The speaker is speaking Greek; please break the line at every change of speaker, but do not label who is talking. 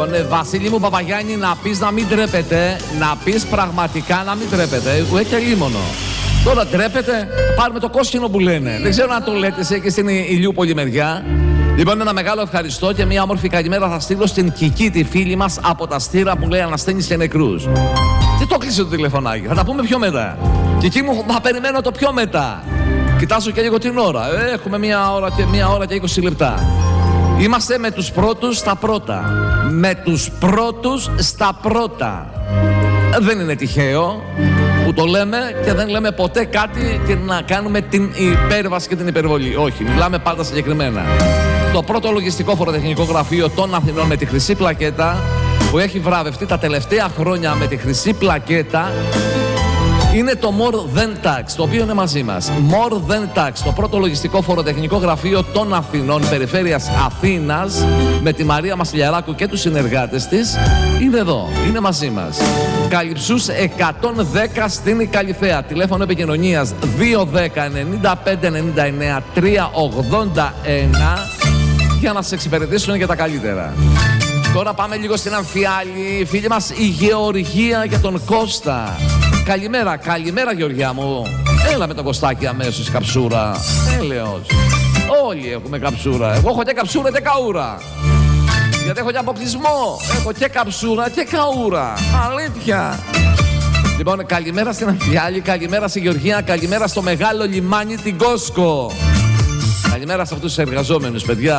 Λοιπόν, Βασίλη μου Παπαγιάννη, να πεις να μην τρέπετε. Να πεις πραγματικά να μην τρέπετε. Έχει λίμωνο. Τώρα τρέπετε, πάρουμε το κόσκινο που λένε. Δεν ξέρω αν το λέτε σε και στην Ηλιούπολη μεριά. Λοιπόν, ένα μεγάλο ευχαριστώ και μια όμορφη καλημέρα θα στείλω στην Κική, τη φίλη μας από τα Στήρα που λέει ανασθένεις και νεκρούς. Τι το κλείσε το τηλεφωνάκι, θα τα πούμε πιο μετά. Κική μου, θα περιμένω το πιο μετά. Κοιτάζω και λίγο την ώρα. Έχουμε μία ώρα και 20 λεπτά. Είμαστε με τους πρώτους στα πρώτα. Με τους πρώτους στα πρώτα. Δεν είναι τυχαίο που το λέμε και δεν λέμε ποτέ κάτι και να κάνουμε την υπέρβαση και την υπερβολή. Όχι, μιλάμε πάντα συγκεκριμένα. Το πρώτο λογιστικό φοροτεχνικό γραφείο των Αθηνών με τη χρυσή πλακέτα, που έχει βραβευτεί τα τελευταία χρόνια με τη χρυσή πλακέτα, είναι το More Than Tax, το οποίο είναι μαζί μας. More Than Tax, το πρώτο λογιστικό φοροτεχνικό γραφείο των Αθηνών, περιφέρειας Αθήνας, με τη Μαρία Μασιλιαράκου και τους συνεργάτες της, είναι εδώ, είναι μαζί μας. Καλυψούς 110 στην Καλυθέα. Τηλέφωνο επικοινωνίας 210 95 99 381 για να σε εξυπηρετήσουν για τα καλύτερα. Τώρα πάμε λίγο στην Αμφιάλη. Φίλη μας η Γεωργία για τον Κώστα. Καλημέρα, καλημέρα Γεωργιά μου. Έλα με τον Κωστάκη αμέσως, καψούρα. Έλεος. Όλοι έχουμε καψούρα. Εγώ έχω και καψούρα και καούρα. Γιατί έχω και αποκλεισμό. Έχω και καψούρα και καούρα. Αλήθεια. Λοιπόν, καλημέρα στην Αμφιάλη, καλημέρα στη Γεωργία, καλημέρα στο μεγάλο λιμάνι την Κόσκο. Καλημέρα σε αυτούς τους εργαζόμενους, παιδιά.